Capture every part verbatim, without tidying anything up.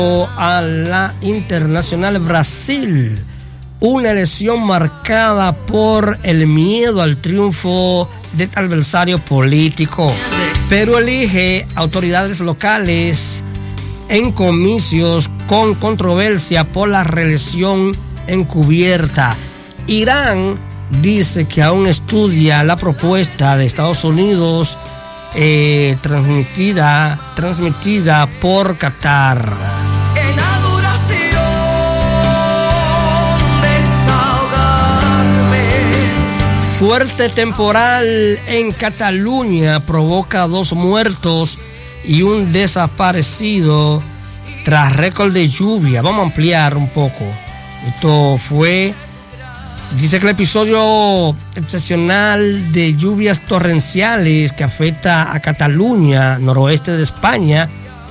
A la internacional Brasil, una elección marcada por el miedo al triunfo del adversario político, pero elige autoridades locales en comicios con controversia por la reelección encubierta. Irán dice que aún estudia la propuesta de Estados Unidos eh, transmitida, transmitida por Qatar. Fuerte temporal en Cataluña provoca dos muertos y un desaparecido tras récord de lluvia. Vamos a ampliar un poco. Esto fue, dice que el episodio excepcional de lluvias torrenciales que afecta a Cataluña, noroeste de España,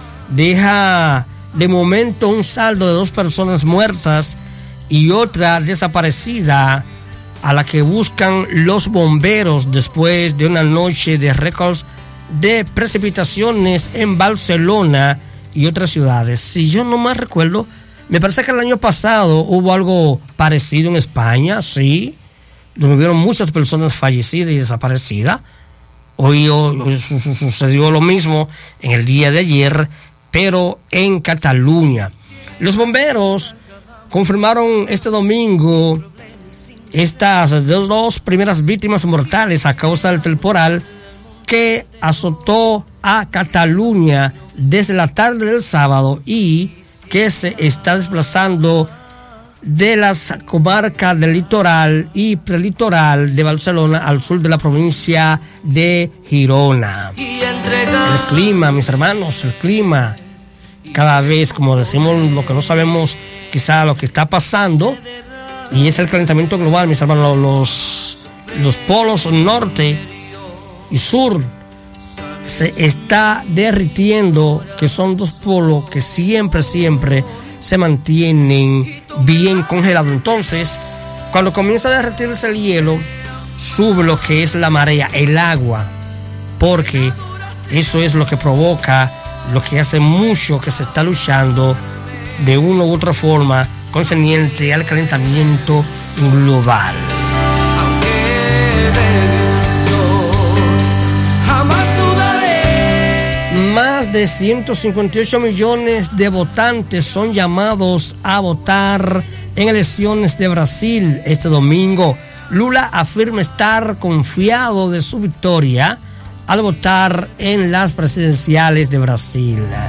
deja de momento un saldo de dos personas muertas y otra desaparecida, a la que buscan los bomberos después de una noche de récords de precipitaciones en Barcelona y otras ciudades. Si yo no mal recuerdo, me parece que el año pasado hubo algo parecido en España, sí, donde hubieron muchas personas fallecidas y desaparecidas. Hoy, hoy sucedió lo mismo en el día de ayer, pero en Cataluña. Los bomberos confirmaron este domingo estas dos primeras víctimas mortales a causa del temporal que azotó a Cataluña desde la tarde del sábado y que se está desplazando de las comarcas del litoral y prelitoral de Barcelona al sur de la provincia de Girona. El clima, mis hermanos, el clima, cada vez, como decimos, lo que no sabemos quizá lo que está pasando, y es el calentamiento global, mis hermanos. Los, los polos norte y sur se está derritiendo, que son dos polos que siempre, siempre se mantienen bien congelados. Entonces, cuando comienza a derretirse el hielo, sube lo que es la marea, el agua, porque eso es lo que provoca, lo que hace mucho que se está luchando de una u otra forma concerniente al calentamiento global. Más de ciento cincuenta y ocho millones de votantes son llamados a votar en elecciones de Brasil este domingo. Lula afirma estar confiado de su victoria al votar en las presidenciales de Brasil.